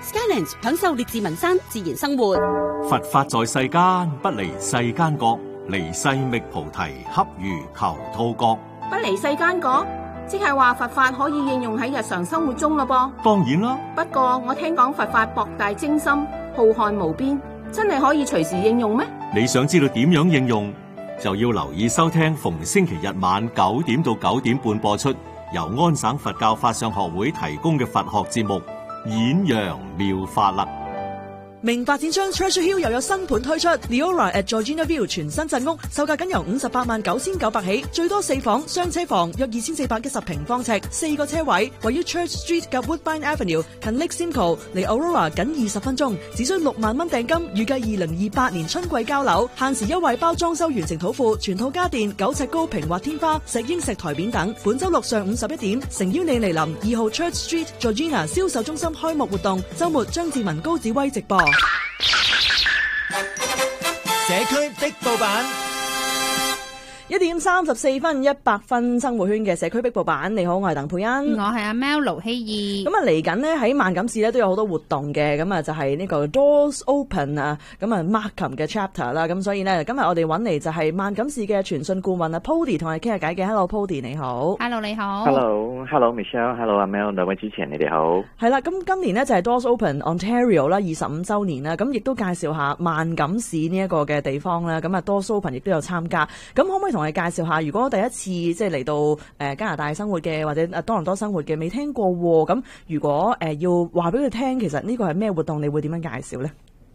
Skylands 享受列治文山自然生活。 佛法在世間，不離世間覺，離世覓菩提，恰如求兔角。 不離世間覺，即係話佛法可以應用喺日常生活中咯噃。 當然啦， 不過我聽講佛法博大精深，浩瀚無邊，真係可以隨時應用咩？ 你想知道點樣應用，就要留意收聽逢星期日晚9點到9點半播出，由安省佛教法相學會提供嘅佛學節目《演揚妙法》啦。 明發展商 Treasure Hill 又有新盤推出 Leora at Georgina View 全新鎮屋，售價僅由589900起，最多4房雙車房，約2410平方尺，4個車位，位於 Church Street 及 Woodbine Avenue， 近 Lake Simcoe， 離 Aurora 僅20分鐘，只需6萬蚊訂金，預計2028年春季交樓，限時優惠包裝修完成土庫，全套家電，9尺高平滑天花，石英石台面等。本周六上午11點，誠邀你嚟臨2號 Church Street Georgina 銷售中心開幕活動，周末張志文高子威直播。 社區的報版 1點34分100分生活圈嘅社區壁報版，你好，我係鄧佩欣， 我係阿 Mel 盧希義。 咁啊嚟緊呢喺萬錦市咧都有好多活動嘅，咁啊就係呢個 Doors Open 啊，咁啊 Markham 嘅 chapter 啦，咁所以呢，今日我哋揾嚟就係萬錦市嘅傳訊顧問啊 Pody 同我哋傾下偈嘅。 Hello Pody 你好。 Hello 你好。 Hello Michelle， Hello 阿 Mel， 兩位主持人你哋好。 係啦，咁今年呢就係 Doors Open Ontario 啦25週年啦，咁亦都介紹下萬錦市呢一個嘅地方啦，咁啊 Doors Open 亦都有參加，咁可唔可以同我哋介紹下，如果第一次即係嚟到加拿大生活嘅或者多倫多生活嘅未聽過喎，咁如果要話俾佢聽，其實呢個係咩活動，你會點樣介紹呢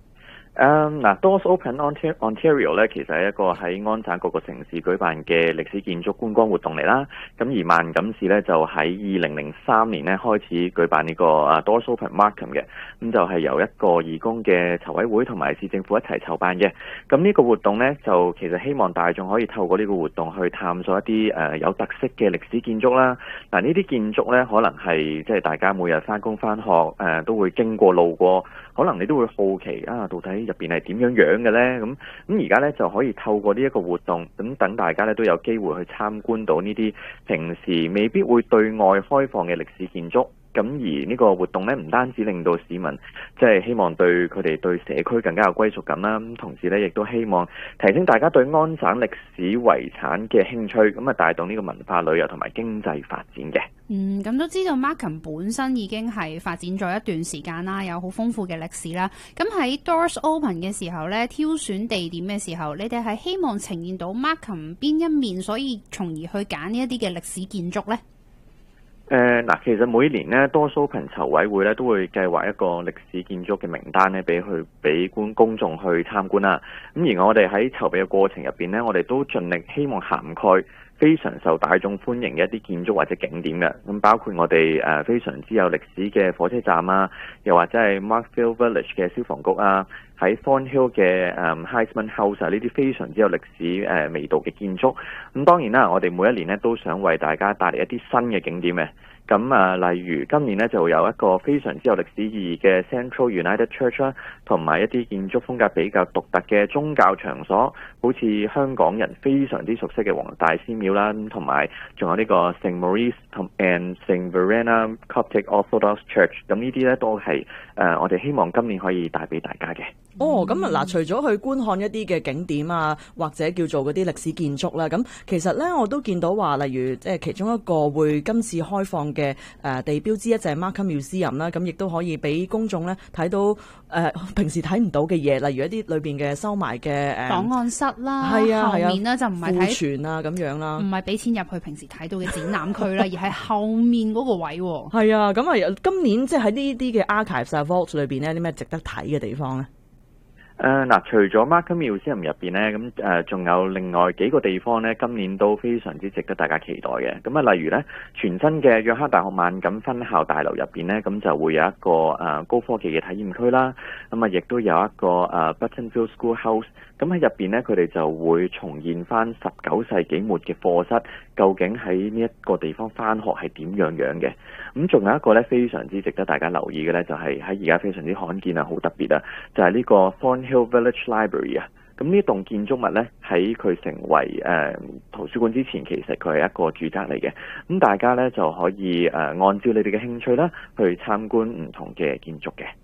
？Doors Open Ontario 咧，其實係一個喺安省各個城市舉辦嘅歷史建築觀光活動嚟啦。咁而萬錦市咧就喺2003年咧開始舉辦呢個Doors Open Markham 嘅，咁就係由一個義工嘅籌委會同埋市政府一齊籌辦嘅。咁呢個活動咧就其實希望大眾可以透過呢個活動去探索一啲有特色嘅歷史建築啦。嗱，呢啲建築咧可能係即係大家每日返工返學都會經過路過，可能你都會好奇到底入邊係點樣樣嘅呢？咁而家呢，就可以透過呢一個活動，咁等大家呢都有機會去參觀到呢啲平時未必會對外開放嘅歷史建築。咁而呢個活動呢，唔單止令到市民即係希望對佢哋對社區更加有歸屬感啦，同時呢，亦都希望提升大家對安省歷史遺產嘅興趣，咁啊帶動呢個文化旅遊同埋經濟發展嘅。 咁都知道 Markham 本身已經係發展咗一段時間啦，有好豐富嘅歷史啦。咁喺 Doors Open 嘅時候呢，挑選地點嘅時候，你哋係希望呈現到 Markham 邊一面，所以從而去揀呢一啲嘅歷史建築呢？ 其實每年呢 Doors Open 籌委會呢都會計劃一個歷史建築嘅名單呢，俾公眾去參觀啦。咁而我哋喺籌備嘅過程入邊呢，我哋都盡力希望涵蓋非常受大眾歡迎嘅一啲建築或者景點嘅。咁包括我哋非常之有歷史嘅火車站啊，又或者係 Markfield Village 嘅消防局啊，喺 Thornhill 嘅Heisman House 啊，呢啲非常之有歷史味道嘅建築。咁當然啦，我哋每一年呢都想為大家帶嚟一啲新嘅景點嘅。咁例如今年呢就有一個非常之有歷史意義嘅 Central United Church 啦，同埋一啲建築風格比較獨特嘅宗教場所，好似香港人非常之熟悉嘅黃大仙廟啦，同埋仲有呢個 St. Maurice and St. Verena Coptic Orthodox Church。咁呢啲呢都係我哋希望今年可以帶俾大家嘅。 咁嗱，除咗去觀看一啲嘅景點啊，或者叫做嗰啲歷史建築啦，咁其實咧我都見到話，例如即係其中一個會今次開放嘅地標之一就係 Markham Museum 啦，咁亦都可以俾公眾咧睇到平時睇唔到嘅嘢，例如一啲裏邊嘅收埋嘅檔案室啦，後面咧就唔係睇庫存啊咁樣啦， 唔係俾錢入去平時睇到嘅展覽區啦，而係後面嗰個位。 係啊，咁啊今年即係喺呢啲嘅 archives 啊 vault 裏邊呢，有啲咩值得睇嘅地方咧？ 除咗 Markham Museum 入邊呢，咁仲有另外幾個地方呢，今年都非常之值得大家期待嘅。咁例如呢，全新嘅約克大學萬錦分校大樓入邊呢，咁就會有一個高科技嘅體驗區啦。咁亦都有一個Buttonville School House。咁喺入邊呢，佢哋就會重現翻19世紀末嘅課室，究竟喺呢一個地方翻學係點樣嘅？咁仲有一個呢，非常之值得大家留意嘅呢，就係喺而家非常之罕見啊，好特別啊，就係呢個 Thornhill Village Library 啊。咁呢棟建築物呢，喺佢成為圖書館之前，其實佢係一個住宅嚟嘅。咁大家呢，就可以按照你哋嘅興趣啦，去參觀唔同嘅建築嘅。